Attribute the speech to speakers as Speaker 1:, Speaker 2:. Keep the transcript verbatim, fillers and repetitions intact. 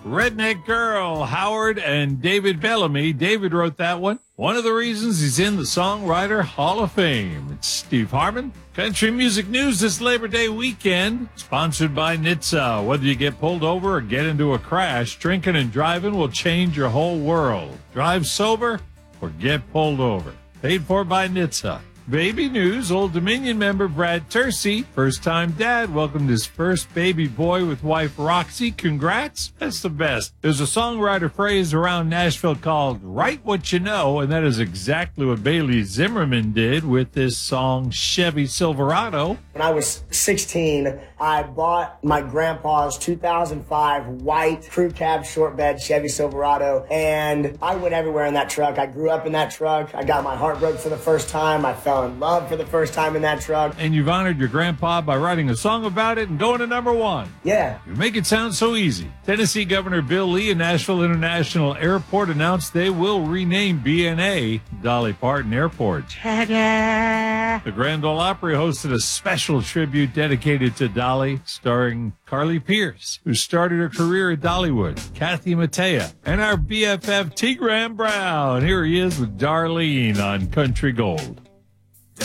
Speaker 1: Redneck Girl, Howard and David Bellamy. David wrote that one. One of the reasons he's in the Songwriter Hall of Fame. It's Steve Harmon. Country music news this Labor Day weekend, sponsored by N H T S A. Whether you get pulled over or get into a crash, drinking and driving will change your whole world. Drive sober or get pulled over. Paid for by N H T S A. Baby news, Old Dominion member Brad Tercey, first-time dad, welcomed his first baby boy with wife Roxy. Congrats. That's the best. There's a songwriter phrase around Nashville called Write What You Know, and that is exactly what Bailey Zimmerman did with this song Chevy Silverado.
Speaker 2: When I was sixteen, I bought my grandpa's two thousand five white crew cab short bed Chevy Silverado, and I went everywhere in that truck. I grew up in that truck. I got my heart broke for the first time. I fell in love for the first time in that truck.
Speaker 1: And you've honored your grandpa by writing a song about it and going to number one.
Speaker 2: Yeah.
Speaker 1: You make it sound so easy. Tennessee Governor Bill Lee and Nashville International Airport announced they will rename B N A Dolly Parton Airport. Ta-da! The Grand Ole Opry hosted a special tribute dedicated to Dolly, starring Carly Pierce, who started her career at Dollywood, Kathy Mattea, and our B F F T. Graham Brown. Here he is with Darlene on Country Gold.